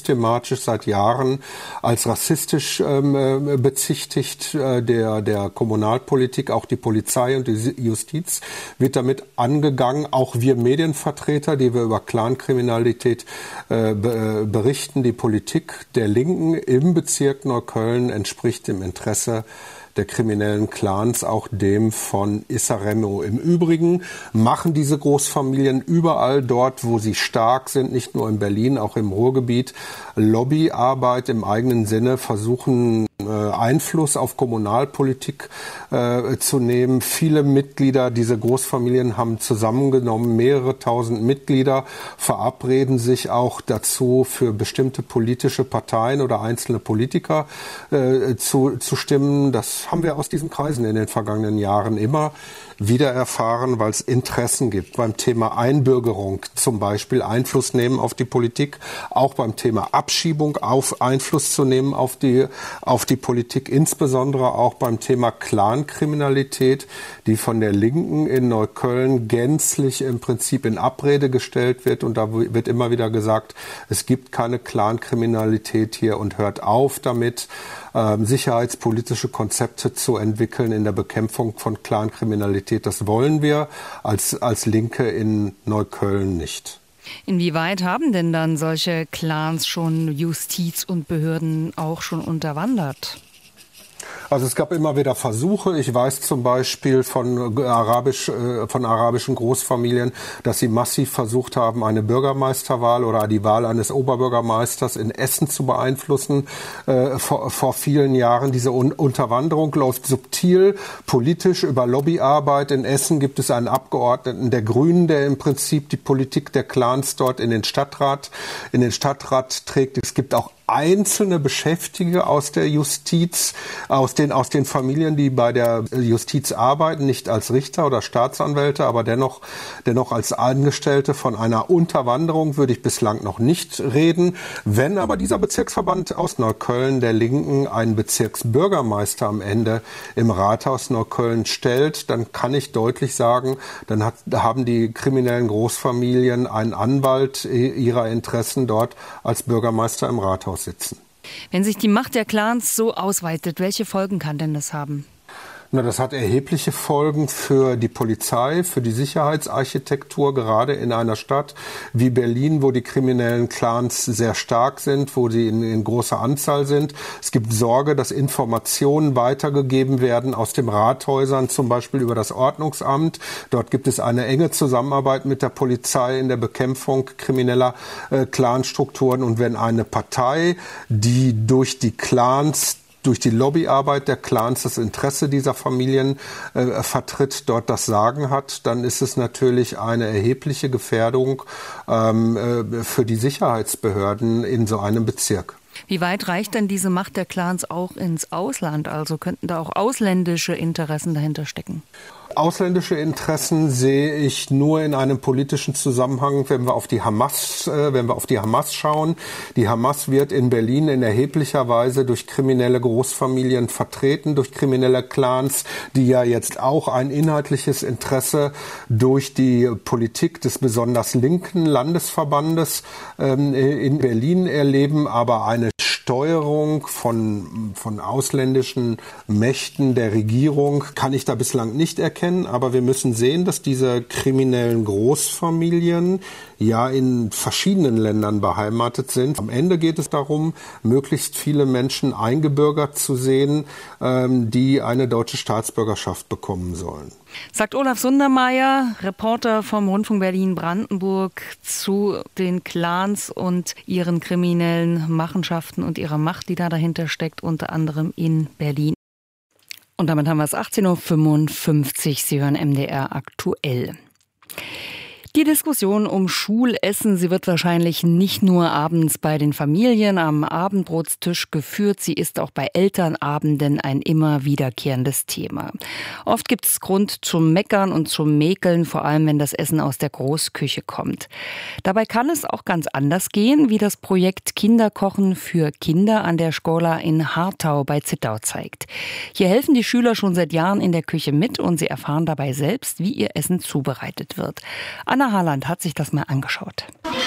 systematisch seit Jahren als rassistisch bezichtigt. Der Kommunalpolitik, auch die Polizei und die Justiz wird damit angegangen. Auch wir Medienvertreter, die wir über Clankriminalität berichten, die Politik der Linken im Bezirk Neukölln entspricht dem Interesse der kriminellen Clans, auch dem von Issa Remo. Im Übrigen machen diese Großfamilien überall dort, wo sie stark sind, nicht nur in Berlin, auch im Ruhrgebiet, Lobbyarbeit im eigenen Sinne, versuchen Einfluss auf Kommunalpolitik zu nehmen. Viele Mitglieder, diese Großfamilien haben zusammengenommen mehrere tausend Mitglieder, verabreden sich auch dazu, für bestimmte politische Parteien oder einzelne Politiker zu stimmen. Das haben wir aus diesen Kreisen in den vergangenen Jahren immer wieder erfahren, weil es Interessen gibt. Beim Thema Einbürgerung zum Beispiel Einfluss nehmen auf die Politik, auch beim Thema Abschiebung Einfluss zu nehmen auf die Politik, insbesondere auch beim Thema Clankriminalität, die von der Linken in Neukölln gänzlich im Prinzip in Abrede gestellt wird. Und da wird immer wieder gesagt, es gibt keine Clankriminalität hier und hört auf damit, sicherheitspolitische Konzepte zu entwickeln in der Bekämpfung von Clankriminalität. Das wollen wir als Linke in Neukölln nicht. Inwieweit haben denn dann solche Clans schon Justiz und Behörden auch schon unterwandert? Also es gab immer wieder Versuche. Ich weiß zum Beispiel von arabischen Großfamilien, dass sie massiv versucht haben, eine Bürgermeisterwahl oder die Wahl eines Oberbürgermeisters in Essen zu beeinflussen. Vor vielen Jahren. Diese Unterwanderung läuft subtil, politisch über Lobbyarbeit. In Essen gibt es einen Abgeordneten der Grünen, der im Prinzip die Politik der Clans dort in den Stadtrat trägt. Es gibt auch einzelne Beschäftigte aus der Justiz, aus den Familien, die bei der Justiz arbeiten, nicht als Richter oder Staatsanwälte, aber dennoch als Angestellte. Von einer Unterwanderung würde ich bislang noch nicht reden. Wenn aber dieser Bezirksverband aus Neukölln der Linken einen Bezirksbürgermeister am Ende im Rathaus Neukölln stellt, dann kann ich deutlich sagen, dann haben die kriminellen Großfamilien einen Anwalt ihrer Interessen dort als Bürgermeister im Rathaus sitzen. Wenn sich die Macht der Clans so ausweitet, welche Folgen kann denn das haben? Na, das hat erhebliche Folgen für die Polizei, für die Sicherheitsarchitektur, gerade in einer Stadt wie Berlin, wo die kriminellen Clans sehr stark sind, wo sie in großer Anzahl sind. Es gibt Sorge, dass Informationen weitergegeben werden aus den Rathäusern, zum Beispiel über das Ordnungsamt. Dort gibt es eine enge Zusammenarbeit mit der Polizei in der Bekämpfung krimineller Clanstrukturen. Und wenn eine Partei, die durch die Lobbyarbeit der Clans das Interesse dieser Familien vertritt, dort das Sagen hat, dann ist es natürlich eine erhebliche Gefährdung für die Sicherheitsbehörden in so einem Bezirk. Wie weit reicht denn diese Macht der Clans auch ins Ausland? Also könnten da auch ausländische Interessen dahinter stecken? Ausländische Interessen sehe ich nur in einem politischen Zusammenhang, wenn wir auf die Hamas schauen. Die Hamas wird in Berlin in erheblicher Weise durch kriminelle Großfamilien vertreten, durch kriminelle Clans, die ja jetzt auch ein inhaltliches Interesse durch die Politik des besonders linken Landesverbandes in Berlin erleben, aber eine Steuerung von ausländischen Mächten der Regierung kann ich da bislang nicht erkennen. Aber wir müssen sehen, dass diese kriminellen Großfamilien ja in verschiedenen Ländern beheimatet sind. Am Ende geht es darum, möglichst viele Menschen eingebürgert zu sehen, die eine deutsche Staatsbürgerschaft bekommen sollen. Sagt Olaf Sundermeier, Reporter vom Rundfunk Berlin-Brandenburg, zu den Clans und ihren kriminellen Machenschaften und ihrer Macht, die da dahinter steckt, unter anderem in Berlin. Und damit haben wir es 18.55 Uhr. Sie hören MDR aktuell. Die Diskussion um Schulessen, sie wird wahrscheinlich nicht nur abends bei den Familien am Abendbrotstisch geführt, sie ist auch bei Elternabenden ein immer wiederkehrendes Thema. Oft gibt es Grund zum Meckern und zum Mäkeln, vor allem wenn das Essen aus der Großküche kommt. Dabei kann es auch ganz anders gehen, wie das Projekt Kinderkochen für Kinder an der Schola in Hartau bei Zittau zeigt. Hier helfen die Schüler schon seit Jahren in der Küche mit und sie erfahren dabei selbst, wie ihr Essen zubereitet wird. Anna Harland hat sich das mal angeschaut.